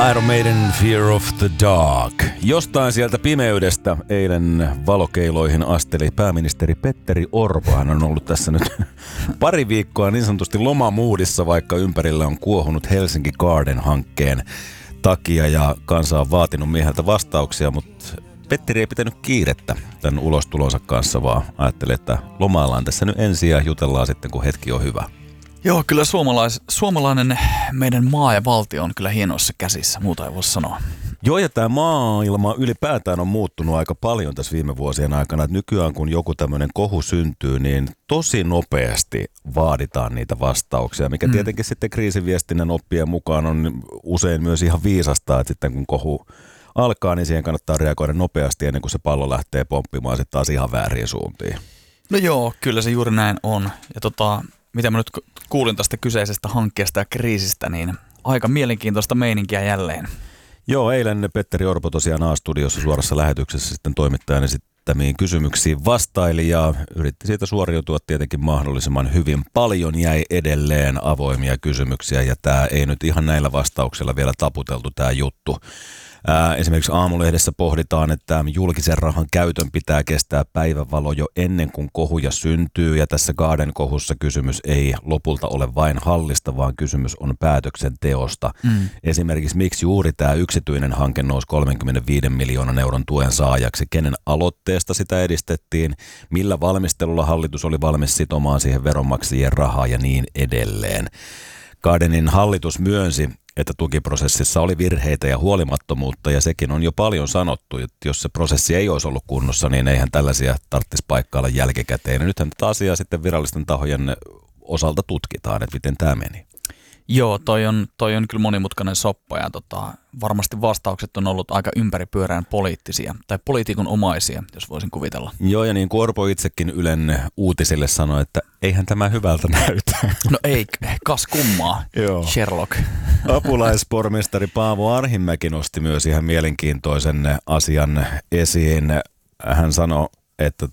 Iron Maiden Fear of the Dark. Jostain sieltä pimeydestä eilen valokeiloihin asteli pääministeri Petteri Orpo. Hän on ollut tässä nyt pari viikkoa niin sanotusti lomamuudissa, vaikka ympärillä on kuohunut Helsinki Garden-hankkeen takia ja kansa on vaatinut mieheltä vastauksia, mutta Petteri ei pitänyt kiirettä tämän ulostulonsa kanssa, vaan ajatteli, että lomaillaan tässä nyt ensin ja jutellaan sitten, kun hetki on hyvä. Joo, kyllä suomalainen meidän maa ja valtio on kyllä hienoissa käsissä, muuta ei voi sanoa. Joo, ja tämä maailma ylipäätään on muuttunut aika paljon tässä viime vuosien aikana. Että nykyään kun joku tämmöinen kohu syntyy, niin tosi nopeasti vaaditaan niitä vastauksia, mikä tietenkin sitten kriisiviestinnän oppien mukaan on usein myös ihan viisasta, että sitten kun kohu alkaa, niin siihen kannattaa reagoida nopeasti ennen kuin se pallo lähtee pomppimaan sitten taas ihan väärin suuntiin. No joo, kyllä se juuri näin on. Ja mitä mä nyt kuulin tästä kyseisestä hankkeesta ja kriisistä, niin aika mielenkiintoista meininkiä jälleen. Joo, eilen Petteri Orpo tosiaan A-studiossa suorassa lähetyksessä sitten toimittajan esittämiin kysymyksiin vastaili ja yritti siitä suoriutua tietenkin mahdollisimman hyvin. Paljon jäi edelleen avoimia kysymyksiä ja tämä ei nyt ihan näillä vastauksilla vielä taputeltu tämä juttu. Esimerkiksi Aamulehdessä pohditaan, että julkisen rahan käytön pitää kestää päivänvalo jo ennen kuin kohuja syntyy. Ja tässä Garden-kohussa kysymys ei lopulta ole vain hallista, vaan kysymys on päätöksenteosta. Esimerkiksi miksi juuri tämä yksityinen hanke nousi 35 miljoonan euron tuen saajaksi? Kenen aloitteesta sitä edistettiin? Millä valmistelulla hallitus oli valmis sitomaan siihen veronmaksajien rahaa ja niin edelleen? Gardenin hallitus myönsi, että tukiprosessissa oli virheitä ja huolimattomuutta, ja sekin on jo paljon sanottu, että jos se prosessi ei olisi ollut kunnossa, niin eihän tällaisia tarvitsisi paikkailla jälkikäteen. Ja nythän tätä asiaa sitten virallisten tahojen osalta tutkitaan, että miten tämä meni. Joo, toi on kyllä monimutkainen soppa ja varmasti vastaukset on ollut aika ympäripyöreän poliittisia tai poliitikon omaisia, jos voisin kuvitella. Joo, ja niin kuin Orpo itsekin Ylen uutisille sanoi, että eihän tämä hyvältä näytä. No ei, kas kummaa, Sherlock. Apulaispormestari Paavo Arhimäki nosti myös ihan mielenkiintoisen asian esiin. Hän sanoi, että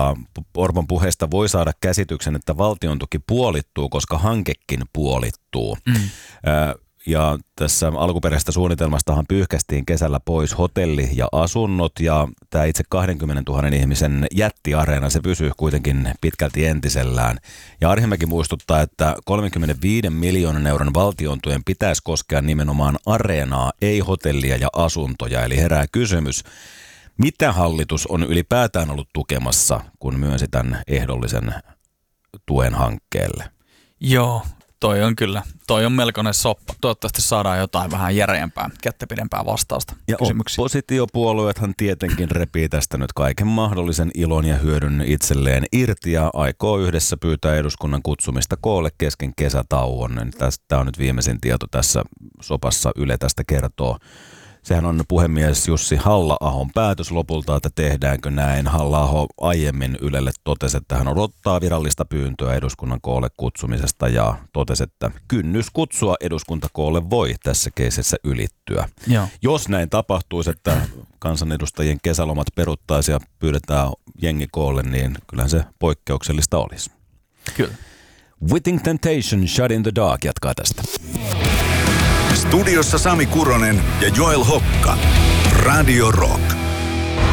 Orpon puheesta voi saada käsityksen, että valtion tuki puolittuu, koska hankekin puolittuu. Ja tässä alkuperäisestä suunnitelmastahan pyyhkästiin kesällä pois hotelli ja asunnot, ja tämä itse 20 000 ihmisen jättiareena, se pysyy kuitenkin pitkälti entisellään. Ja Arhimäki muistuttaa, että 35 miljoonan euron valtion tuen pitäisi koskea nimenomaan areenaa, ei hotellia ja asuntoja, eli herää kysymys, mitä hallitus on ylipäätään ollut tukemassa, kun myönsi tämän ehdollisen tuen hankkeelle? Joo, toi on melkoinen soppa. Toivottavasti saadaan jotain vähän järeämpää, kättä pidempää vastausta kysymyksiin. Oppositiopuolueethan tietenkin repii tästä nyt kaiken mahdollisen ilon ja hyödyn itselleen irti ja aikoo yhdessä pyytää eduskunnan kutsumista koolle kesken kesätauon. Tämä on nyt viimeisin tieto tässä sopassa, Yle tästä kertoo. Sehän on puhemies Jussi Halla-ahon päätös lopulta, että tehdäänkö näin. Halla-aho aiemmin Ylelle totesi, että hän odottaa virallista pyyntöä eduskunnan koolle kutsumisesta ja totesi, että kynnys kutsua eduskuntakoolle voi tässä keisessä ylittyä. Joo. Jos näin tapahtuisi, että kansanedustajien kesälomat peruttaisiin ja pyydetään jengi koolle, niin kyllähän se poikkeuksellista olisi. Kyllä. Witting Temptation, Shut in the Dark jatkaa tästä. Studiossa Sami Kuronen ja Joel Hokka. Radio Rock.